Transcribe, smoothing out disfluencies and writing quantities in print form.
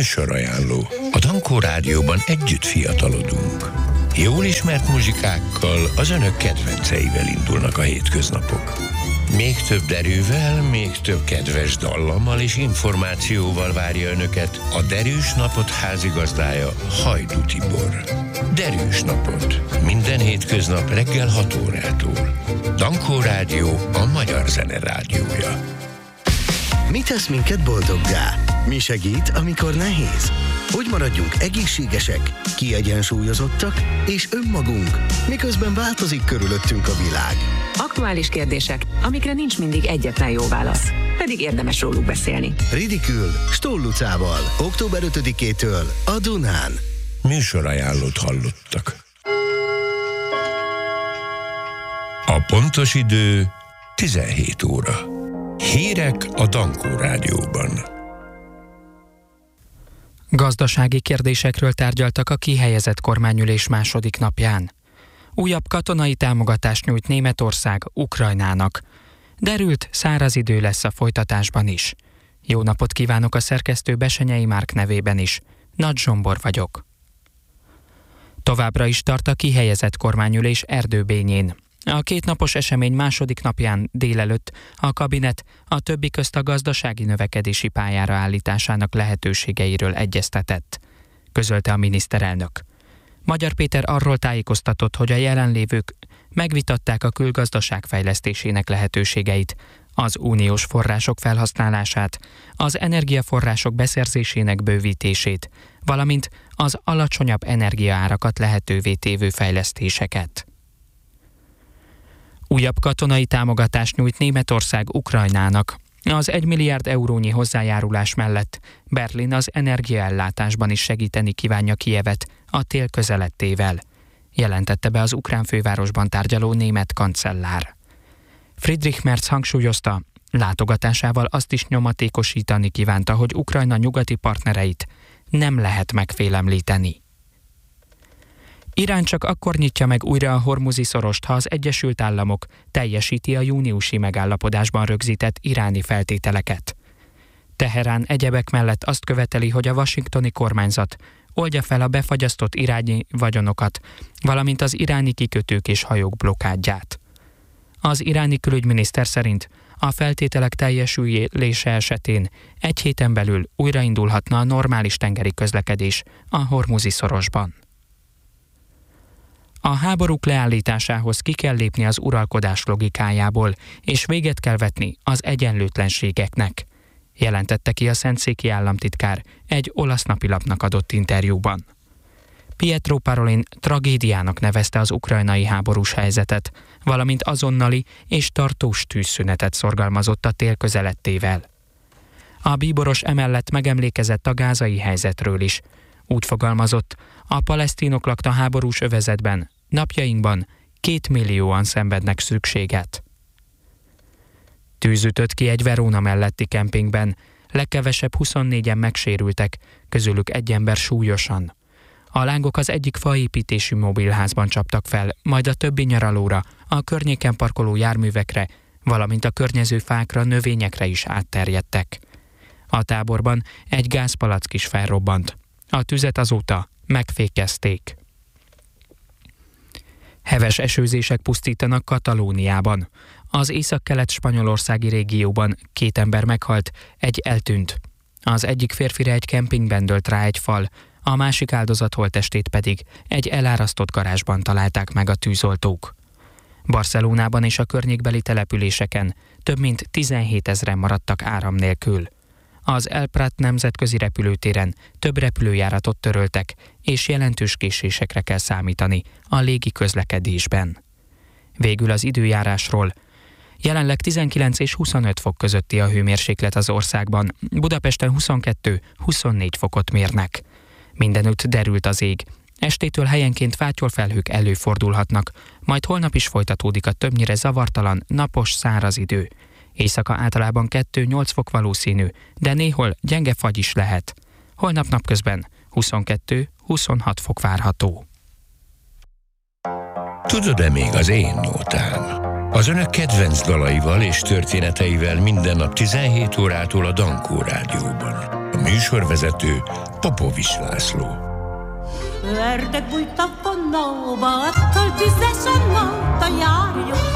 Műsorajánló. A Dankó Rádióban együtt fiatalodunk. Jól ismert muzsikákkal, az önök kedvenceivel indulnak a hétköznapok. Még több derűvel, még több kedves dallammal és információval várja önöket a Derűs Napot házigazdája, Hajdú Tibor. Derűs Napot. Minden hétköznap reggel 6 órától. Dankó Rádió, a magyar zene rádiója. Mi tesz minket boldoggá? Mi segít, amikor nehéz? Hogy maradjunk egészségesek, kiegyensúlyozottak és önmagunk, miközben változik körülöttünk a világ. Aktuális kérdések, amikre nincs mindig egyetlen jó válasz, pedig érdemes róluk beszélni. Ridikül, Stoll Lucával, október 5-től a Dunán. Műsorajánlót hallottak. A pontos idő 17 óra. Hírek a Dankó Rádióban. Gazdasági kérdésekről tárgyaltak a kihelyezett kormányülés második napján. Újabb katonai támogatást nyújt Németország Ukrajnának. Derült, száraz idő lesz a folytatásban is. Jó napot kívánok a szerkesztő Besenyei Márk nevében is. Nagy Zsombor vagyok. Továbbra is tart a kihelyezett kormányülés Erdőbényén. A kétnapos esemény második napján délelőtt a kabinet a többi közt a gazdasági növekedési pályára állításának lehetőségeiről egyeztetett, közölte a miniszterelnök. Magyar Péter arról tájékoztatott, hogy a jelenlévők megvitatták a külgazdaság fejlesztésének lehetőségeit, az uniós források felhasználását, az energiaforrások beszerzésének bővítését, valamint az alacsonyabb energiaárakat lehetővé tévő fejlesztéseket. Újabb katonai támogatást nyújt Németország Ukrajnának. Az 1 milliárd eurónyi hozzájárulás mellett Berlin az energiaellátásban is segíteni kívánja Kijevet a tél közelettével, jelentette be az ukrán fővárosban tárgyaló német kancellár. Friedrich Merz hangsúlyozta, látogatásával azt is nyomatékosítani kívánta, hogy Ukrajna nyugati partnereit nem lehet megfélemlíteni. Irán csak akkor nyitja meg újra a Hormuzi szorost, ha az Egyesült Államok teljesíti a júniusi megállapodásban rögzített iráni feltételeket. Teherán egyebek mellett azt követeli, hogy a washingtoni kormányzat oldja fel a befagyasztott iráni vagyonokat, valamint az iráni kikötők és hajók blokkádját. Az iráni külügyminiszter szerint a feltételek teljesülése esetén 1 héten belül újraindulhatna a normális tengeri közlekedés a Hormuzi szorosban. A háborúk leállításához ki kell lépni az uralkodás logikájából, és véget kell vetni az egyenlőtlenségeknek, jelentette ki a szentszéki államtitkár egy olasz napilapnak adott interjúban. Pietro Parolin tragédiának nevezte az ukrajnai háborús helyzetet, valamint azonnali és tartós tűzszünetet szorgalmazott a tél közelettével. A bíboros emellett megemlékezett a gázai helyzetről is. Úgy fogalmazott, a palesztinok lakta háborús övezetben napjainkban 2 millióan szenvednek szükséget. Tűz ütött ki egy Verona melletti kempingben, legkevesebb 24-en megsérültek, közülük 1 ember súlyosan. A lángok az egyik faépítésű mobilházban csaptak fel, majd a többi nyaralóra, a környéken parkoló járművekre, valamint a környező fákra, növényekre is átterjedtek. A táborban egy gázpalack is felrobbant. A tüzet azóta megfékezték. Heves esőzések pusztítanak Katalóniában. Az északkelet-spanyolországi régióban 2 ember meghalt, 1 eltűnt. Az egyik férfire egy kempingben dőlt rá egy fal, a másik áldozat holttestét pedig egy elárasztott garázsban találták meg a tűzoltók. Barcelonában és a környékbeli településeken több mint 17 000-en maradtak áram nélkül. Az El Prat nemzetközi repülőtéren több repülőjáratot töröltek, és jelentős késésekre kell számítani a légi közlekedésben. Végül az időjárásról. Jelenleg 19 és 25 fok közötti a hőmérséklet az országban, Budapesten 22-24 fokot mérnek. Mindenütt derült az ég. Estétől helyenként fátyolfelhők előfordulhatnak, majd holnap is folytatódik a többnyire zavartalan, napos, száraz idő. Éjszaka általában 2-8 fok valószínű, de néhol gyenge fagy is lehet. Holnap napközben 22-26 fok várható. Tudod-e még az én nótám? Az önök kedvenc dalaival és történeteivel minden nap 17 órától a Dankó Rádióban. A műsorvezető Popovics László. Ördög bújt a vonóba, attól tüzes a nóta, járjon